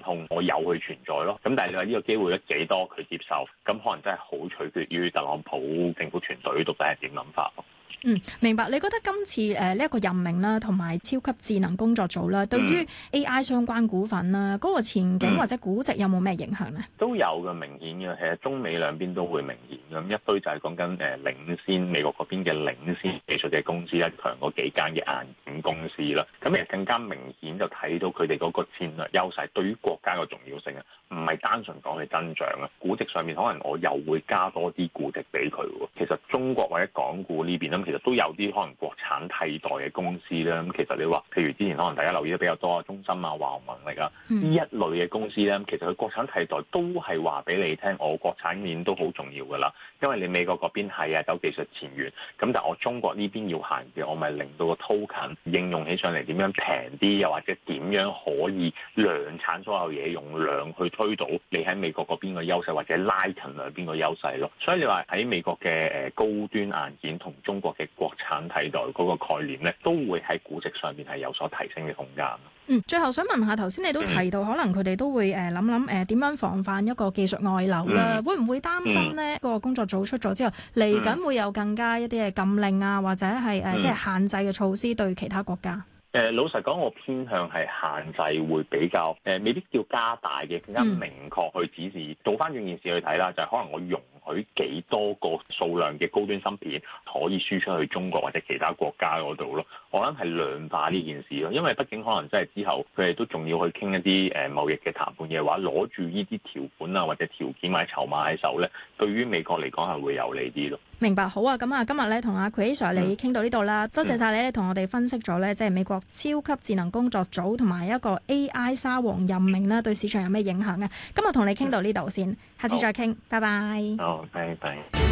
通，我有佢存在咯。咁但係你話呢個機會咧幾多佢接受，咁可能真係好取決於特朗普政府團隊到底係點諗法咯。 明白。你覺得今次呢一個任命啦，同埋超級智能工作組啦，對於 AI 相關股份啦，嗰個前景或者估值有冇咩影響呢？ 都有嘅明顯嘅，其實中美兩邊都會明顯咁一堆就係講緊領先美國嗰邊嘅領先技術嘅公司咧，強嗰幾間嘅硬件公司啦。咁其實更加明顯就睇到佢哋嗰個戰略優勢對於國家嘅重要性啊，唔係單純講佢增長啊，估值上面可能我又會加多啲估值俾佢喎。其實中國或者港股呢邊其實都有啲可能國產替代嘅公司啦。咁其實你話，譬如之前可能大家留意得比較多中芯啊、華虹宏力啊呢一類嘅公司咧，其實佢國產替代都係話俾你聽，我國產面都好重要噶啦。因為你美國嗰邊係有技術前沿，咁但係我中國呢邊要行嘅，我咪令到個 token 應用起上嚟點樣平啲，又或者點樣可以量產所有嘢，用量去推到你喺美國嗰邊嘅優勢，或者拉近兩邊嘅優勢咯。所以你話喺美國嘅高端硬件同中國嘅國產替代嗰個概念咧，都會喺估值上面係有所提升嘅空間。 最後想問下，頭先你都提到，可能佢哋都會諗點樣防範一個技術外流啦，會唔會擔心呢個工作組出咗之後，嚟緊會有更加一啲嘅禁令啊，或者係即係限制嘅措施對其他國家？ 老實講，我偏向係限制會比較未必叫加大嘅，更加明確去指示。倒翻轉件事去睇啦，就係可能我容許幾多個數量嘅高端芯片可以輸出去中國或者其他國家嗰度咯。我諗係量化呢件事咯，因為畢竟可能真係之後佢哋都仲要去傾一啲貿易嘅談判嘅話，攞住呢啲條款啊或者條件或者籌碼喺手咧，對於美國嚟講係會有利啲咯。 明白，好啊，咁啊，今日咧同阿 Chris 你傾到呢度啦，多謝晒你同我哋分析咗咧，即係美國超級智能工作組同埋一個 AI 沙皇任命啦，對市場有咩影響嘅？今日同你傾到呢度先，下次再傾，拜拜。 好，拜拜。